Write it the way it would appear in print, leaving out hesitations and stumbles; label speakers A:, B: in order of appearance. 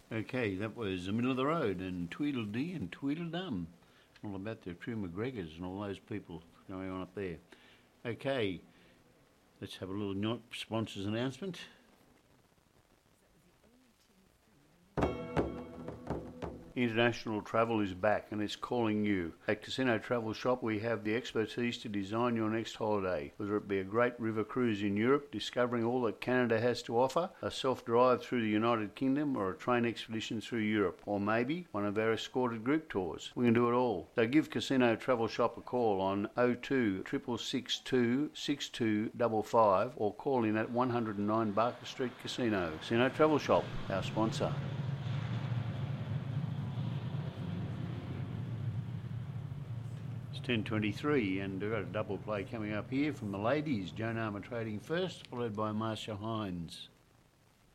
A: Okay, that was the middle of the road and Tweedledee and Tweedledum. All about the True McGregors and all those people going on up there. Okay, let's have a little sponsors announcement. International travel is back and it's calling you. At Casino Travel Shop we have the expertise to design your next holiday. Whether it be a great river cruise in Europe, discovering all that Canada has to offer, a self-drive through the United Kingdom or a train expedition through Europe, or maybe one of our escorted group tours. We can do it all. So give Casino Travel Shop a call on 02 662 6255 or call in at 109 Barker Street Casino. Casino Travel Shop, our sponsor. It's 10:23 and we've got a double play coming up here from the ladies. Joan Armour Trading first, followed by Marcia Hines.